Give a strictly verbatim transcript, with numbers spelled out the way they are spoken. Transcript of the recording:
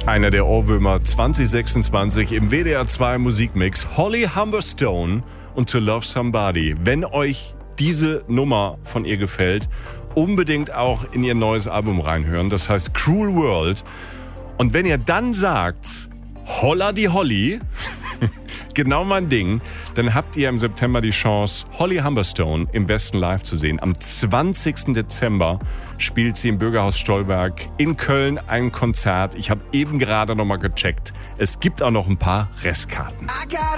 Einer der Ohrwürmer zwanzig sechsundzwanzig im W D R zwei Musikmix. Holly Humberstone und To Love Somebody. Wenn euch diese Nummer von ihr gefällt, unbedingt auch in ihr neues Album reinhören. Das heißt Cruel World. Und wenn ihr dann sagt, Holla die Holly, genau mein Ding, dann habt ihr im September die Chance, Holly Humberstone im Westen live zu sehen. Am zwanzigsten Dezember spielt sie im Bürgerhaus Stolberg in Köln ein Konzert. Ich habe eben gerade noch mal gecheckt. Es gibt auch noch ein paar Restkarten.